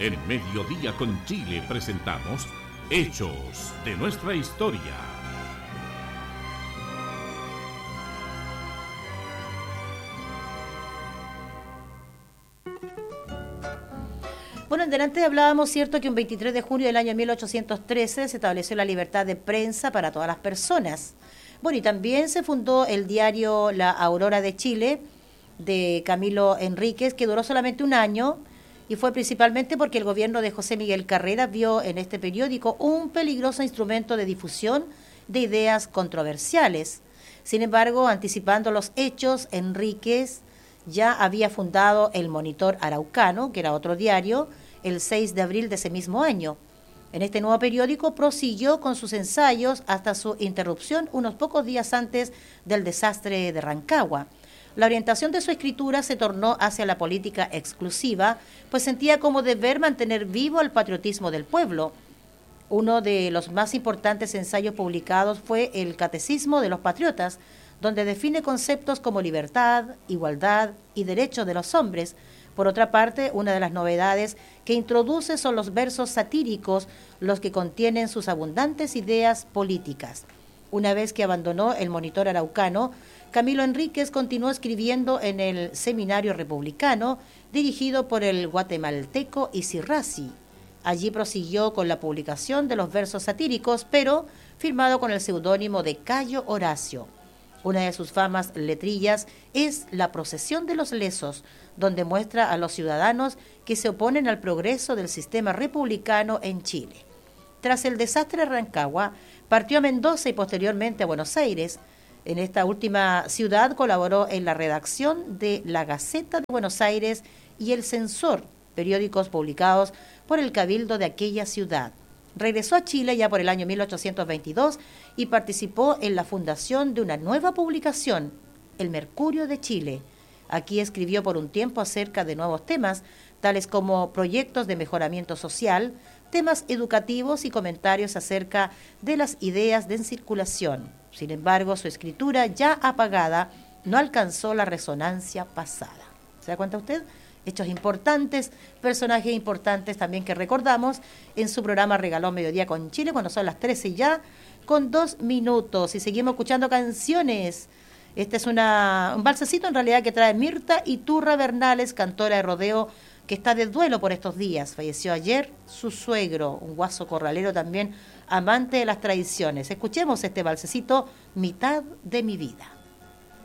En Mediodía con Chile presentamos Hechos de nuestra historia. Bueno, en delante hablábamos, cierto, que un 23 de junio del año 1813 se estableció la libertad de prensa para todas las personas. Bueno, y también se fundó el diario La Aurora de Chile, de Camilo Enríquez, que duró solamente un año, y fue principalmente porque el gobierno de José Miguel Carrera vio en este periódico un peligroso instrumento de difusión de ideas controversiales. Sin embargo, anticipando los hechos, Enríquez ya había fundado el Monitor Araucano, que era otro diario, el 6 de abril de ese mismo año. En este nuevo periódico prosiguió con sus ensayos hasta su interrupción unos pocos días antes del desastre de Rancagua. La orientación de su escritura se tornó hacia la política exclusiva, pues sentía como deber mantener vivo el patriotismo del pueblo. Uno de los más importantes ensayos publicados fue el Catecismo de los Patriotas, donde define conceptos como libertad, igualdad y derechos de los hombres. Por otra parte, una de las novedades que introduce son los versos satíricos, los que contienen sus abundantes ideas políticas. Una vez que abandonó el Monitor Araucano, Camilo Enríquez continuó escribiendo en el Seminario Republicano, dirigido por el guatemalteco Isirraci. Allí prosiguió con la publicación de los versos satíricos, pero firmado con el seudónimo de Cayo Horacio. Una de sus famas letrillas es La procesión de los lesos, donde muestra a los ciudadanos que se oponen al progreso del sistema republicano en Chile. Tras el desastre de Rancagua, partió a Mendoza y posteriormente a Buenos Aires. En esta última ciudad colaboró en la redacción de La Gaceta de Buenos Aires y El Censor, periódicos publicados por el Cabildo de aquella ciudad. Regresó a Chile ya por el año 1822 y participó en la fundación de una nueva publicación, El Mercurio de Chile. Aquí escribió por un tiempo acerca de nuevos temas, tales como proyectos de mejoramiento social, temas educativos y comentarios acerca de las ideas de circulación. Sin embargo, su escritura, ya apagada, no alcanzó la resonancia pasada. ¿Se da cuenta usted? Hechos importantes, personajes importantes también que recordamos en su programa Regaló Mediodía con Chile, cuando son las 13 ya, con 2 minutos. Y seguimos escuchando canciones. Este es un balsecito en realidad que trae Mirta Iturra Bernales, cantora de rodeo, que está de duelo por estos días. Falleció ayer su suegro, un guaso corralero también, amante de las tradiciones. Escuchemos este balsecito, Mitad de mi vida.